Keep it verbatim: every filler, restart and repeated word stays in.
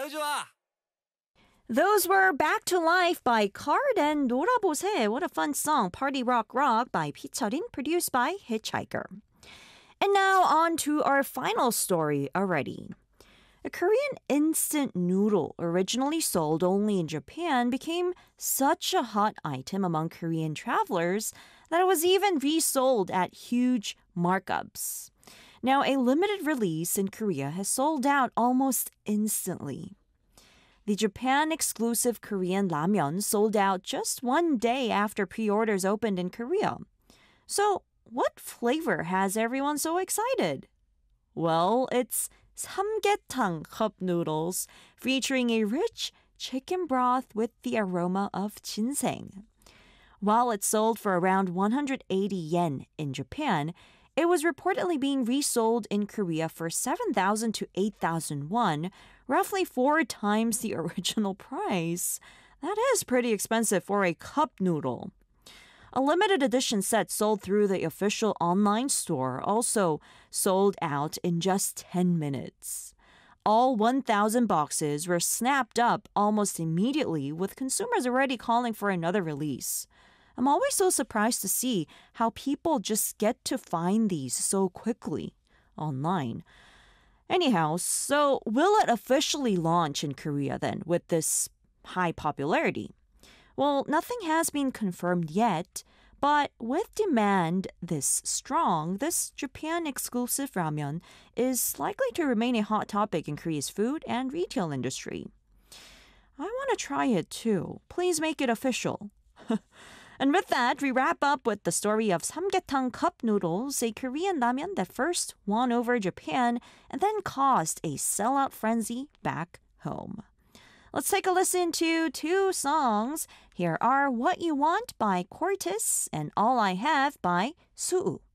좋아. Those were Back to Life by Card and 놀아보세. What a fun song. Party Rock Rock by Picharin, produced by Hitchhiker. And now on to our final story already. A Korean instant noodle, originally sold only in Japan, became such a hot item among Korean travelers that it was even resold at huge markups. Now, a limited release in Korea has sold out almost instantly. The Japan-exclusive Korean ramyeon sold out just one day after pre-orders opened in Korea. So, what flavor has everyone so excited? Well, it's samgyetang cup noodles, featuring a rich chicken broth with the aroma of ginseng. While it sold for around one hundred eighty yen in Japan, it was reportedly being resold in Korea for seven thousand to eight thousand won, roughly four times the original price. That is pretty expensive for a cup noodle. A limited edition set sold through the official online store also sold out in just ten minutes. All one thousand boxes were snapped up almost immediately, with consumers already calling for another release. I'm always so surprised to see how people just get to find these so quickly online. Anyhow, so will it officially launch in Korea then with this high popularity? Well, nothing has been confirmed yet, but with demand this strong, this Japan-exclusive ramyeon is likely to remain a hot topic in Korea's food and retail industry. I want to try it too. Please make it official. And with that, we wrap up with the story of samgyetang cup noodles, a Korean ramen that first won over Japan and then caused a sellout frenzy back home. Let's take a listen to two songs. Here are What You Want by Cortis and All I Have by Suu.